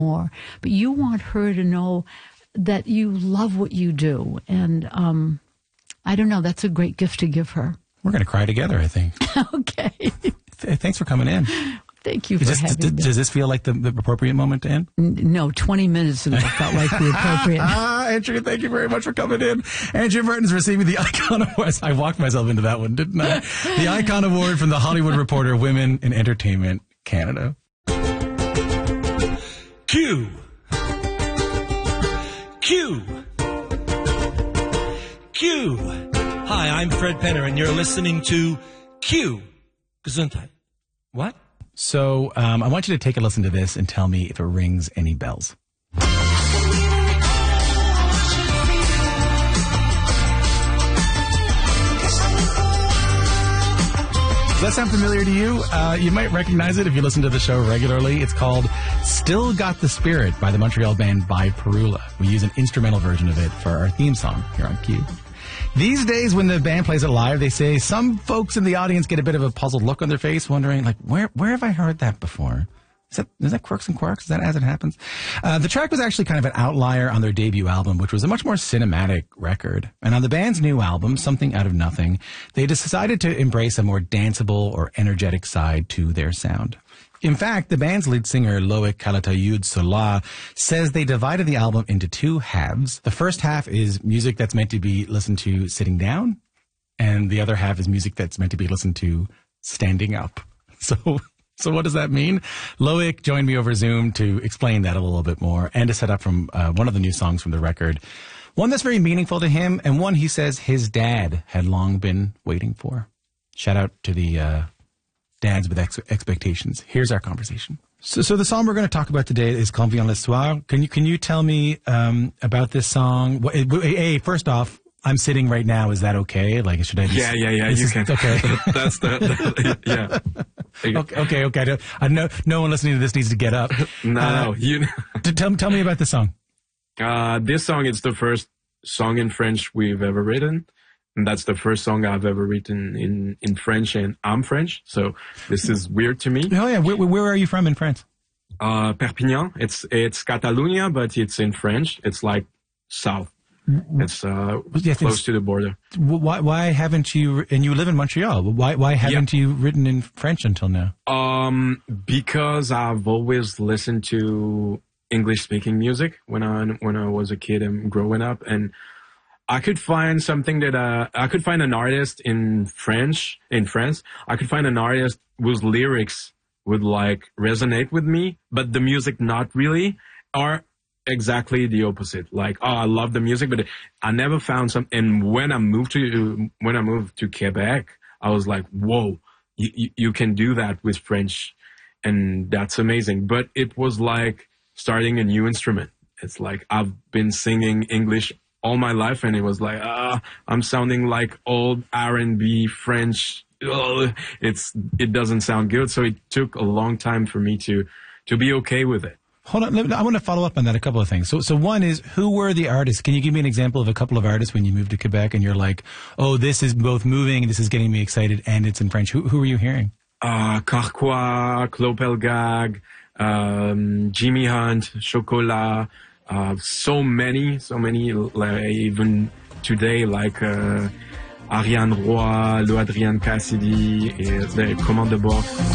more. But you want her to know that you love what you do. And I don't know, that's a great gift to give her. We're going to cry together, I think. Okay. Thanks for coming in. Thank you for having me. Does this feel like the appropriate moment to end? No, 20 minutes ago felt like the appropriate. Andrea, thank you very much for coming in. Andrea Burton's receiving the Icon Award. I walked myself into that one, didn't I? The Icon Award from the Hollywood Reporter, Women in Entertainment Canada. Q. Q. Q. Hi, I'm Fred Penner, and you're listening to Q. Gesundheit. What? So I want you to take a listen to this and tell me if it rings any bells. Does that sound familiar to you? You might recognize it if you listen to the show regularly. It's called Still Got the Spirit by the Montreal band By Perula. We use an instrumental version of it for our theme song here on Q. These days, when the band plays it live, they say some folks in the audience get a bit of a puzzled look on their face, wondering, like, where have I heard that before? Is that Quirks and Quarks? Is that As It Happens? The track was actually kind of an outlier on their debut album, which was a much more cinematic record. And on the band's new album, Something Out of Nothing, they decided to embrace a more danceable or energetic side to their sound. In fact, the band's lead singer, Loic Calatayud-Sola, says they divided the album into two halves. The first half is music that's meant to be listened to sitting down, and the other half is music that's meant to be listened to standing up. So what does that mean? Loic joined me over Zoom to explain that a little bit more and to set up from one of the new songs from the record. One that's very meaningful to him, and one he says his dad had long been waiting for. Shout out to the dads with expectations. Here's our conversation. So the song we're going to talk about today is Quand vient le soir. Can you tell me about this song? Hey, first off, I'm sitting right now. Is that okay? Like, should I just... Yeah, you can. Okay. That's yeah. Okay. No one listening to this needs to get up. No. Tell me about the song. This song is the first song in French we've ever written. And that's the first song I've ever written in French, and I'm French, so this is weird to me. Oh yeah, where are you from in France? Perpignan. It's Catalonia, but it's in French. It's like south. It's close to the border. Why haven't you? And you live in Montreal. Why haven't you written in French until now? Because I've always listened to English-speaking music when I was a kid and growing up, and I could find something that I could find an artist in France. I could find an artist whose lyrics would like resonate with me, but the music not really, or exactly the opposite. Like, oh, I love the music, but I never found some. And when I moved to Quebec, I was like, whoa, you can do that with French, and that's amazing. But it was like starting a new instrument. It's like I've been singing English all my life, and it was like, I'm sounding like old R&B French. It doesn't sound good. So it took a long time for me to be okay with it. Hold on, I want to follow up on that, a couple of things. So one is, who were the artists? Can you give me an example of a couple of artists when you moved to Quebec and you're like, oh, this is both moving, this is getting me excited, and it's in French. Who were you hearing? Carquois, Claude Pelgag, Jimmy Hunt, Chocolat. So many, like, even today, like Ariane Roy, Lo Adrian Cassidy, et the Command de Bord.